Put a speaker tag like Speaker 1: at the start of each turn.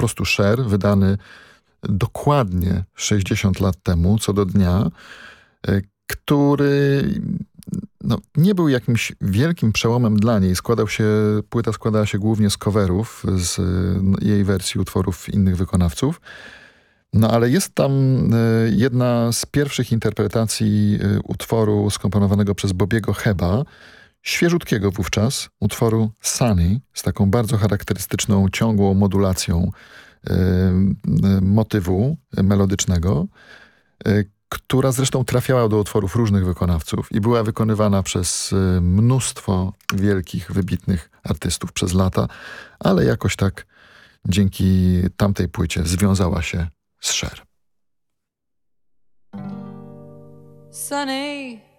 Speaker 1: prostu Cher, wydany dokładnie 60 lat temu, co do dnia, który nie był jakimś wielkim przełomem dla niej. Płyta składała się głównie z coverów, z jej wersji utworów innych wykonawców. Ale jest tam jedna z pierwszych interpretacji utworu skomponowanego przez Bobiego Heba, świeżutkiego wówczas, utworu Sunny, z taką bardzo charakterystyczną, ciągłą modulacją motywu melodycznego, która zresztą trafiała do utworów różnych wykonawców i była wykonywana przez mnóstwo wielkich, wybitnych artystów przez lata, ale jakoś tak dzięki tamtej płycie związała się z Cher.
Speaker 2: Sunny,